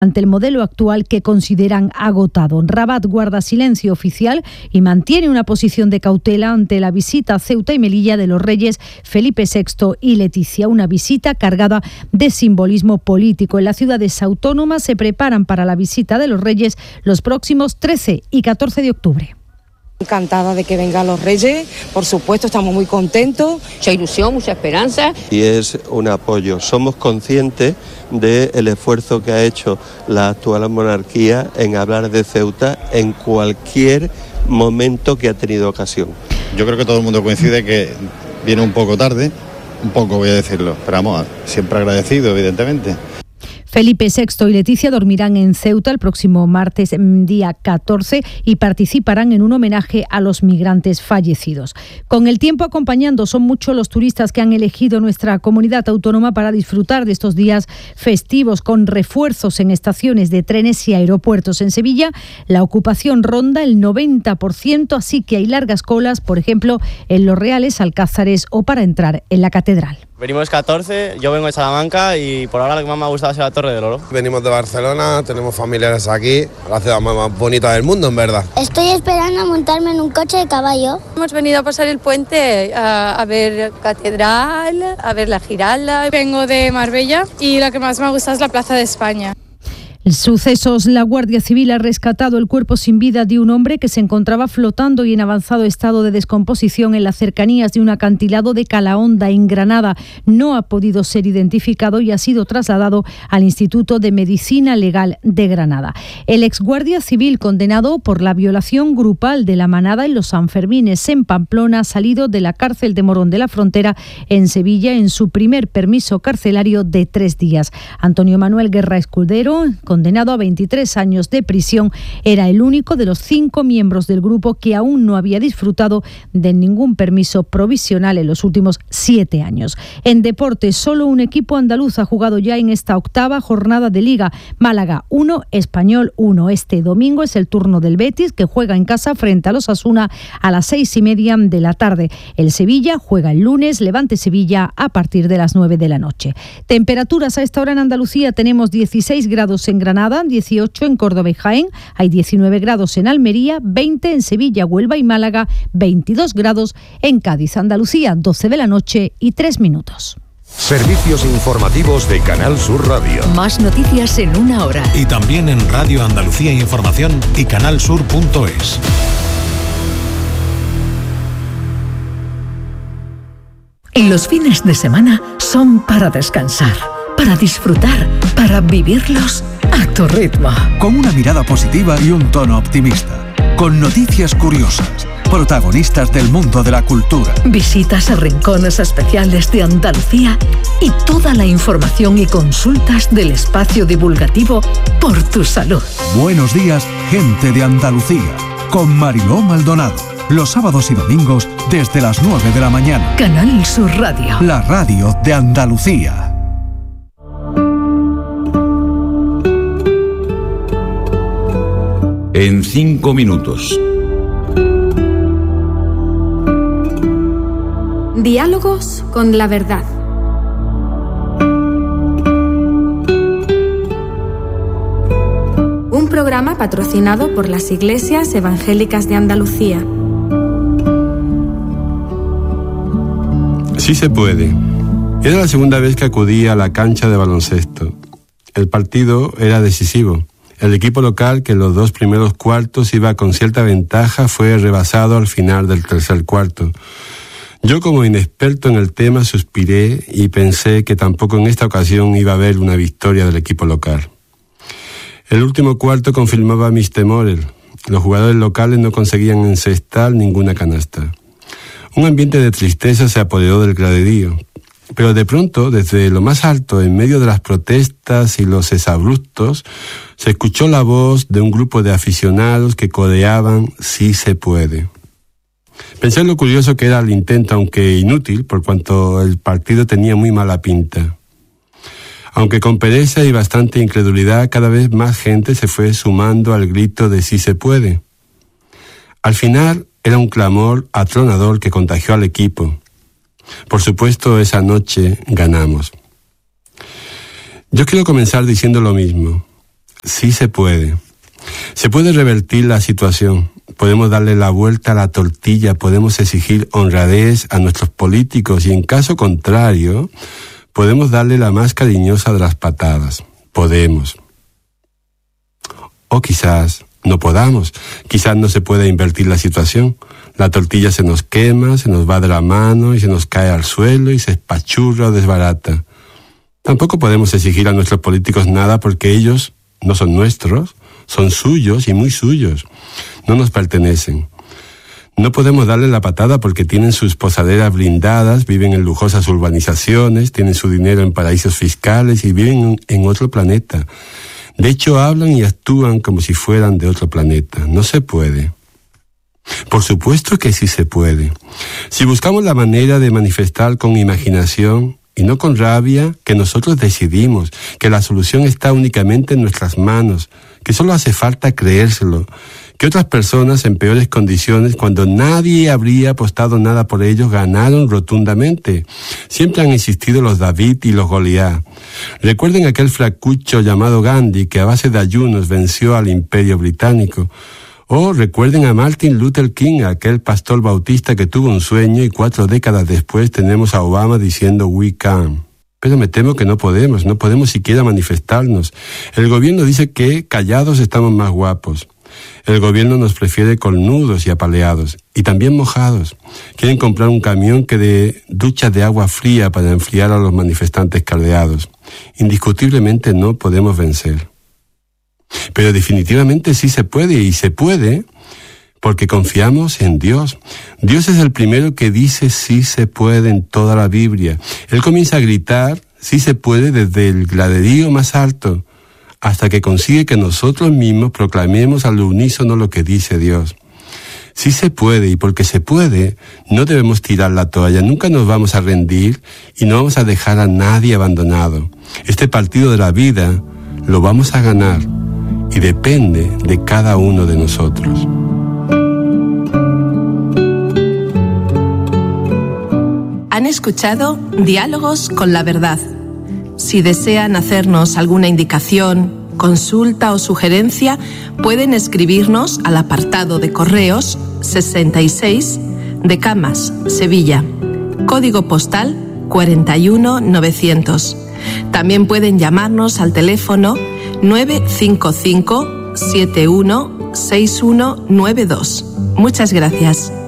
ante el modelo actual que consideran agotado. Rabat guarda silencio oficial y mantiene una posición de cautela ante la visita a Ceuta y Melilla de los reyes Felipe VI y Leticia, una visita cargada de simbolismo político. En las ciudades autónomas se preparan para la visita de los reyes los próximos 13 y 14 de octubre. Encantada de que vengan los reyes, por supuesto, estamos muy contentos. Mucha ilusión, mucha esperanza. Y es un apoyo. Somos conscientes del esfuerzo que ha hecho la actual monarquía en hablar de Ceuta en cualquier momento que ha tenido ocasión. Yo creo que todo el mundo coincide que viene un poco tarde, un poco voy a decirlo, pero vamos, siempre agradecido, evidentemente. Felipe VI y Leticia dormirán en Ceuta el próximo martes, día 14, y participarán en un homenaje a los migrantes fallecidos. Con el tiempo acompañando, son muchos los turistas que han elegido nuestra comunidad autónoma para disfrutar de estos días festivos, con refuerzos en estaciones de trenes y aeropuertos. En Sevilla, la ocupación ronda el 90%, así que hay largas colas, por ejemplo, en Los Reales, Alcázares o para entrar en la catedral. Venimos 14, yo vengo de Salamanca y por ahora lo que más me ha gustado es la Torre del Oro. Venimos de Barcelona, tenemos familiares aquí, la ciudad más bonita del mundo, en verdad. Estoy esperando a montarme en un coche de caballo. Hemos venido a pasar el puente a ver catedral, a ver la Giralda. Vengo de Marbella y lo que más me gusta es la Plaza de España. Sucesos. La Guardia Civil ha rescatado el cuerpo sin vida de un hombre que se encontraba flotando y en avanzado estado de descomposición en las cercanías de un acantilado de Calahonda, en Granada. No ha podido ser identificado y ha sido trasladado al Instituto de Medicina Legal de Granada. El exguardia civil condenado por la violación grupal de la manada en los Sanfermines en Pamplona ha salido de la cárcel de Morón de la Frontera en Sevilla en su primer permiso carcelario de 3 días. Antonio Manuel Guerra Escudero, condenado a 23 años de prisión, era el único de los 5 miembros del grupo que aún no había disfrutado de ningún permiso provisional en los últimos 7 años. En deportes, solo un equipo andaluz ha jugado ya en esta octava jornada de Liga. Málaga 1, Español 1. Este domingo es el turno del Betis, que juega en casa frente a los Osasuna a las 6:30 de la tarde. El Sevilla juega el lunes, Levante Sevilla a partir de las 9 de la noche. Temperaturas a esta hora en Andalucía: tenemos 16 grados en Granada, 18 en Córdoba y Jaén, hay 19 grados en Almería, 20 en Sevilla, Huelva y Málaga, 22 grados en Cádiz. Andalucía, 12 de la noche y 3 minutos. Servicios informativos de Canal Sur Radio. Más noticias en una hora. Y también en Radio Andalucía Información y canalsur.es. Los fines de semana son para descansar, para disfrutar, para vivirlos a tu ritmo. Con una mirada positiva y un tono optimista. Con noticias curiosas. Protagonistas del mundo de la cultura. Visitas a rincones especiales de Andalucía y toda la información y consultas del espacio divulgativo Por tu Salud. Buenos días, gente de Andalucía. Con Mariló Maldonado. Los sábados y domingos desde las 9 de la mañana. Canal Sur Radio. La radio de Andalucía. En 5 minutos. Diálogos con la verdad. Un programa patrocinado por las Iglesias Evangélicas de Andalucía. Sí se puede. Era la segunda vez que acudía a la cancha de baloncesto. El partido era decisivo. El equipo local, que en los 2 primeros cuartos iba con cierta ventaja, fue rebasado al final del tercer cuarto. Yo, como inexperto en el tema, suspiré y pensé que tampoco en esta ocasión iba a haber una victoria del equipo local. El último cuarto confirmaba mis temores. Los jugadores locales no conseguían encestar ninguna canasta. Un ambiente de tristeza se apoderó del graderío. Pero de pronto, desde lo más alto, en medio de las protestas y los exabruptos, se escuchó la voz de un grupo de aficionados que coreaban "Sí se puede". Pensé en lo curioso que era el intento, aunque inútil, por cuanto el partido tenía muy mala pinta. Aunque con pereza y bastante incredulidad, cada vez más gente se fue sumando al grito de "Sí se puede". Al final, era un clamor atronador que contagió al equipo. Por supuesto, esa noche ganamos. Yo quiero comenzar diciendo lo mismo. Sí se puede. Se puede revertir la situación. Podemos darle la vuelta a la tortilla, podemos exigir honradez a nuestros políticos y en caso contrario, podemos darle la más cariñosa de las patadas. Podemos. O quizás no podamos. Quizás no se pueda invertir la situación. La tortilla se nos quema, se nos va de la mano y se nos cae al suelo y se espachurra o desbarata. Tampoco podemos exigir a nuestros políticos nada porque ellos no son nuestros, son suyos y muy suyos. No nos pertenecen. No podemos darle la patada porque tienen sus posaderas blindadas, viven en lujosas urbanizaciones, tienen su dinero en paraísos fiscales y viven en otro planeta. De hecho, hablan y actúan como si fueran de otro planeta. No se puede. Por supuesto que sí se puede. Si buscamos la manera de manifestar con imaginación y no con rabia, que nosotros decidimos, que la solución está únicamente en nuestras manos, que solo hace falta creérselo, que otras personas en peores condiciones, cuando nadie habría apostado nada por ellos, ganaron rotundamente. Siempre han existido los David y los Goliat. Recuerden aquel flacucho llamado Gandhi que a base de ayunos venció al Imperio Británico. O recuerden a Martin Luther King, aquel pastor bautista que tuvo un sueño y 4 décadas después tenemos a Obama diciendo "We can". Pero me temo que no podemos siquiera manifestarnos. El gobierno dice que callados estamos más guapos. El gobierno nos prefiere cornudos y apaleados, y también mojados. Quieren comprar un camión que dé duchas de agua fría para enfriar a los manifestantes caldeados. Indiscutiblemente no podemos vencer. Pero definitivamente sí se puede, y se puede porque confiamos en Dios. Dios es el primero que dice sí se puede en toda la Biblia. Él comienza a gritar sí se puede desde el graderío más alto hasta que consigue que nosotros mismos proclamemos al unísono lo que dice Dios. Sí se puede, y porque se puede, no debemos tirar la toalla, nunca nos vamos a rendir y no vamos a dejar a nadie abandonado. Este partido de la vida lo vamos a ganar y depende de cada uno de nosotros. Han escuchado Diálogos con la Verdad. Si desean hacernos alguna indicación, consulta o sugerencia, pueden escribirnos al apartado de correos 66 de Camas, Sevilla, código postal 41900. También pueden llamarnos al teléfono 955 716192. Muchas gracias.